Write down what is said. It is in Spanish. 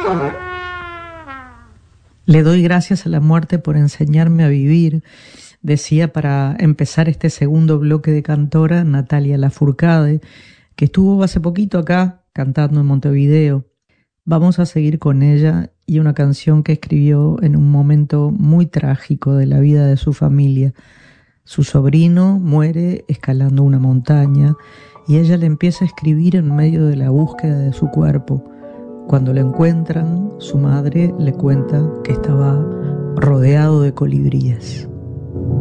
Le doy gracias a la muerte por enseñarme a vivir, decía para empezar este segundo bloque de cantora Natalia Lafourcade, que estuvo hace poquito acá cantando en Montevideo. Vamos a seguir con ella y una canción que escribió en un momento muy trágico de la vida de su familia. Su sobrino muere escalando una montaña y ella le empieza a escribir en medio de la búsqueda de su cuerpo. Cuando lo encuentran, su madre le cuenta que estaba rodeado de colibríes.